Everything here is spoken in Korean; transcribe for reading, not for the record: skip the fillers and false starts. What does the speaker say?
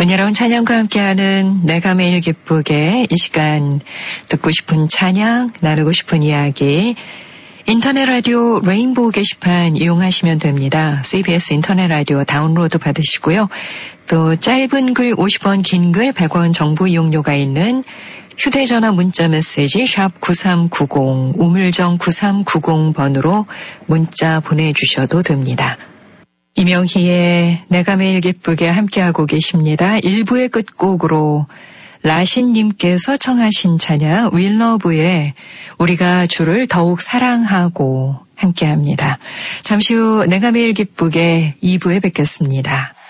은혜로운 찬양과 함께하는 내가 매일 기쁘게 이 시간 듣고 싶은 찬양, 나누고 싶은 이야기 인터넷 라디오 레인보우 게시판 이용하시면 됩니다. CBS 인터넷 라디오 다운로드 받으시고요. 또 짧은 글 50원, 긴 글 100원 정보 이용료가 있는 휴대전화 문자 메시지 샵 9390 우물정 9390번으로 문자 보내주셔도 됩니다. 이명희의 내가 매일 기쁘게 함께하고 계십니다. 1부의 끝곡으로 라신님께서 청하신 찬양 윌러브의 우리가 주를 더욱 사랑하고 함께합니다. 잠시 후 내가 매일 기쁘게 2부에 뵙겠습니다.